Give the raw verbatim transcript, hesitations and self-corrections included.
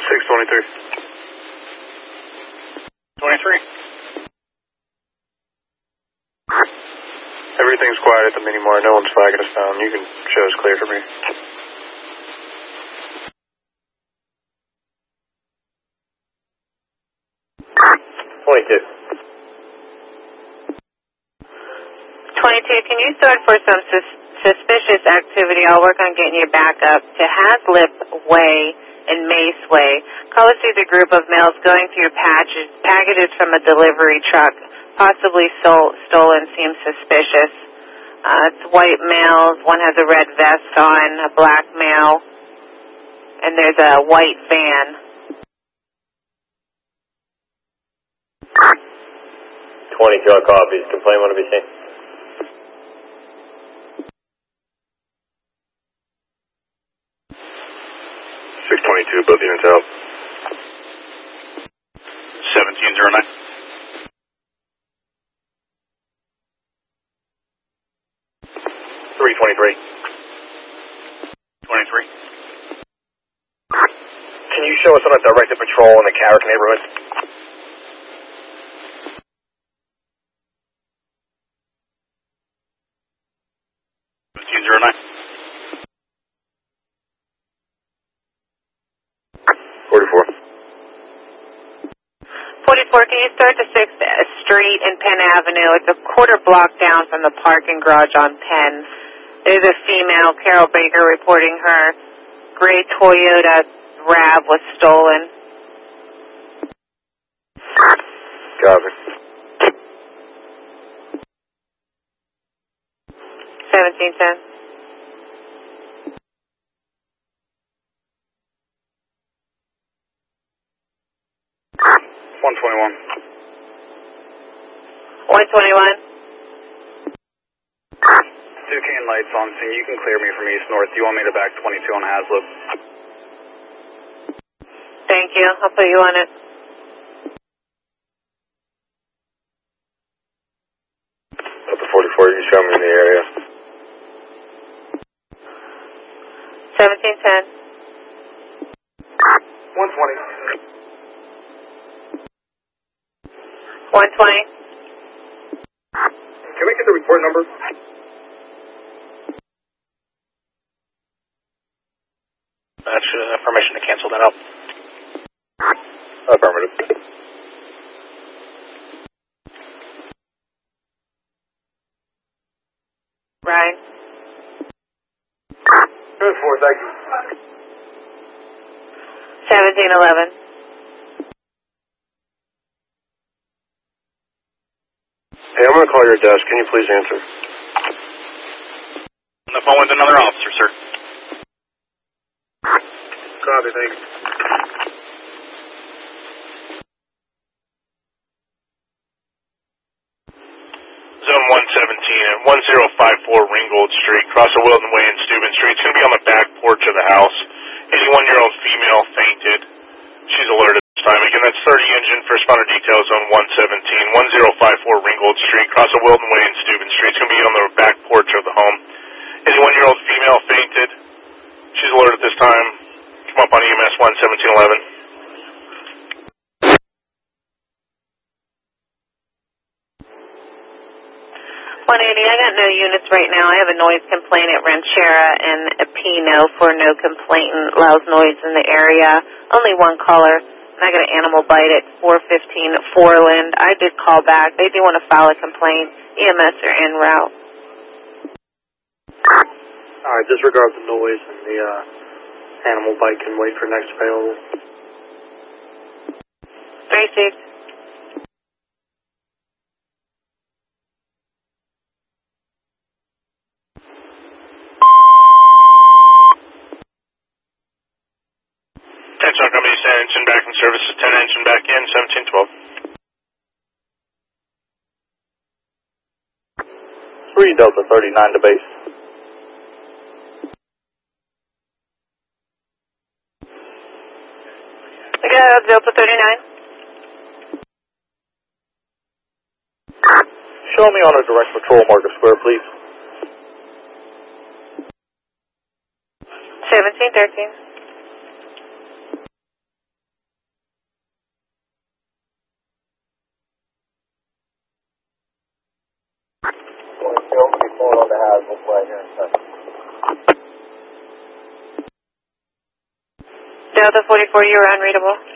six twenty-three. twenty-three. Everything's quiet at the mini mart. No one's flagging us down. You can show us clear for me. twenty-two. twenty-two, can you start for some sus suspicious activity? I'll work on getting you back up to Haslip Way and Mace Way. Call us through the group of males going through patches, packages from a delivery truck, possibly stole, stolen, seems suspicious. Uh, it's white males, one has a red vest on, a black male, and there's a white van. twenty-two, our copies. Complaint want to be seen. six twenty-two, both units out. seventeen oh nine. three twenty-three. twenty-three. Can you show us on a directed patrol in the Carrick neighborhood? seventeen oh nine. forty-four. forty-four, can you start to sixth Street and Penn Avenue? It's a quarter block down from the parking garage on Penn. There's a female, Carol Baker, reporting her gray Toyota RAV was stolen. Copy. seventeen ten. one twenty-one. one twenty-one. Duquesne lights on scene. You can clear me from east north. Do you want me to back twenty-two on Haslip? Thank you. I'll put you on it. Up to forty-four, you can show me in the area. seventeen ten. one twenty. one twenty. Can we get the report number? That's uh, permission to cancel that out. Affirmative. Ryan. Good for, thank you. seventeen eleven. Hey, I'm going to call your desk. Can you please answer? On the phone with another officer, sir. Copy, thank you. Zone one seventeen at one oh five four Ringgold Street, cross of Wilton Way and Steuben Street. It's going to be on the back porch of the house. eighty-one-year-old female fainted. She's alerted this time. Again, that's thirty engine, first responder details on one seventeen, one oh five four Ringgold Street, cross of Wilton Way and Steuben Street. It's going to be on the back porch of the home. eighty-one-year-old female fainted. She's alerted this time. Come up on E M S one seventeen eleven. one eighty, I got no units right now. I have a noise complaint at Ranchera and a Pino for no complainant, loud noise in the area. Only one caller. And I got an animal bite at four fifteen Foreland. I did call back. They do want to file a complaint. E M S are en route. All right, disregard the noise and the uh, animal bite can wait for next available. Received. Attention, company, ten engine back in service, ten engine back in, seventeen twelve. three Delta thirty-nine to base. I got Delta thirty-nine. Show me on a direct patrol marker square, please. seventeen thirteen. forty-four on the Hasbrook Way here in Texas. Delta forty-four, you are unreadable.